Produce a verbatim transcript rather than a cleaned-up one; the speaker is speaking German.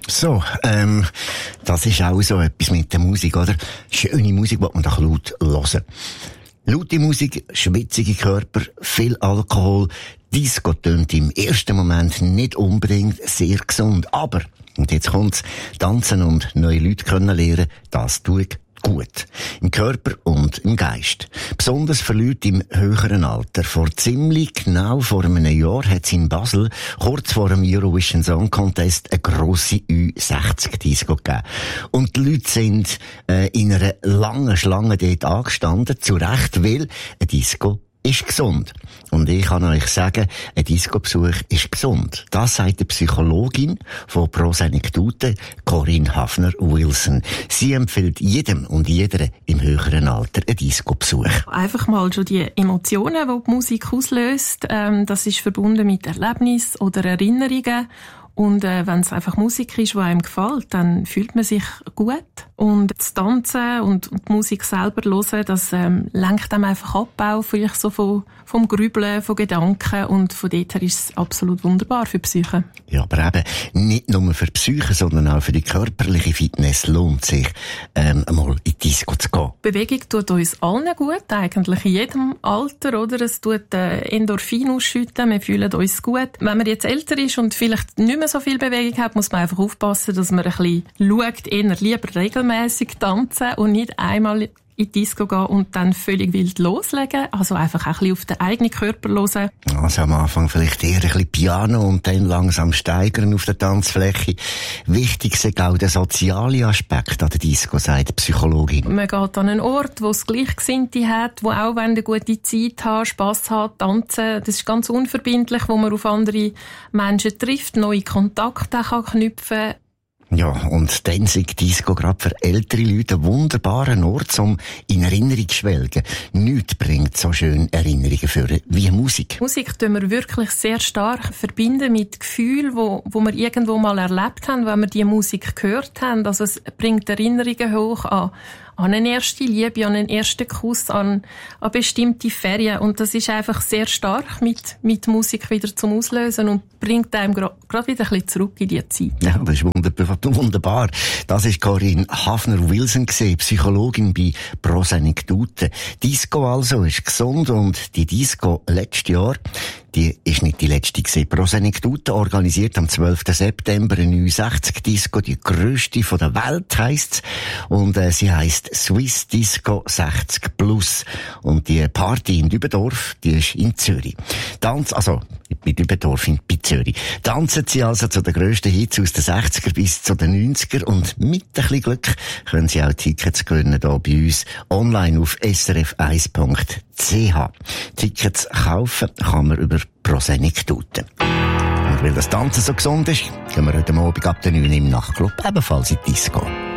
So, ähm, das ist auch so etwas mit der Musik, oder? Schöne Musik, die man doch laut hören. Laute Musik, schwitzige Körper, viel Alkohol. Disco tönt im ersten Moment nicht unbedingt sehr gesund. Aber, und jetzt kommt's, tanzen und neue Leute kennenlernen, das tut gut. Im Körper und im Geist. Besonders für Leute im höheren Alter. Vor ziemlich genau vor einem Jahr hat es in Basel, kurz vor dem Eurovision Song Contest, eine grosse Ü sechzig Disco gegeben. Und die Leute sind äh, in einer langen Schlange dort angestanden, zu Recht, weil eine Disco ist gesund. Und ich kann euch sagen, ein Disco-Besuch ist gesund. Das sagt die Psychologin von Pro Senectute, Corinne Hafner-Wilson. Sie empfiehlt jedem und jeder im höheren Alter einen Disco-Besuch. Einfach mal schon die Emotionen, die die Musik auslöst. Ähm, das ist verbunden mit Erlebnissen oder Erinnerungen. Und äh, wenn es einfach Musik ist, die einem gefällt, dann fühlt man sich gut. Und das Tanzen und, und die Musik selber hören, das ähm, lenkt einem einfach ab, auch vielleicht so von, vom Grübeln, von Gedanken. Und von dort her ist es absolut wunderbar für die Psyche. Ja, aber eben nicht nur für die Psyche, sondern auch für die körperliche Fitness lohnt sich, ähm, einmal in die Disco zu gehen. Bewegung tut uns allen gut, eigentlich in jedem Alter, oder? Es tut äh, Endorphin ausschütten, wir fühlen uns gut. Wenn man jetzt älter ist und vielleicht nicht mehr so viel Bewegung hat, muss man einfach aufpassen, dass man ein bisschen schaut, eher lieber regelmäßig tanzen und nicht einmal in die Disco gehen und dann völlig wild loslegen. Also einfach auch ein bisschen auf den eigenen Körper hören. Also am Anfang vielleicht eher ein bisschen Piano und dann langsam steigern auf der Tanzfläche. Wichtig ist auch der soziale Aspekt an der Disco, sagt die Psychologin. Man geht an einen Ort, wo es Gleichgesinnte hat, wo auch, wenn du eine gute Zeit hat, Spass hat, tanzen, das ist ganz unverbindlich, wo man auf andere Menschen trifft, neue Kontakte kann knüpfen. Ja, und dann sind Disco gerade für ältere Leute ein wunderbarer Ort, um in Erinnerung zu schwelgen. Nichts bringt so schön Erinnerungen für wie Musik. Musik tun wir wirklich sehr stark verbinden mit Gefühlen, wo, wo wir irgendwo mal erlebt haben, wenn wir die Musik gehört haben. Also es bringt Erinnerungen hoch an, an eine erste Liebe, an einen ersten Kuss, an, an bestimmte Ferien. Und das ist einfach sehr stark mit, mit Musik wieder zum Auslösen und bringt einem gerade gra- wieder ein bisschen zurück in die Zeit. Ja, das ist wunderbar. wunderbar. Das ist Corinne Hafner-Wilson, Psychologin bei Pro Senectute. Disco also ist gesund und die Disco letztes Jahr, die ist nicht die letzte gewesen. Pro Senectute organisiert am zwölften September eine Ü sechzig Disco, die grösste von der Welt heisst's. Und äh, sie heisst Swiss Disco sechzig Plus. Und die Party in Dübendorf, die ist in Zürich. Tanz, also bei Dübendorf in bei Zürich. Tanzen sie also zu den grössten Hits aus den sechziger bis zu den neunziger. Und mit ein bisschen Glück können sie auch Tickets gewinnen hier bei uns online auf s r f eins punkt c h. Tickets kaufen kann man über Pro Senectute. Und weil das Tanzen so gesund ist, gehen wir heute Abend ab der neun im Nachtclub ebenfalls in die Disco.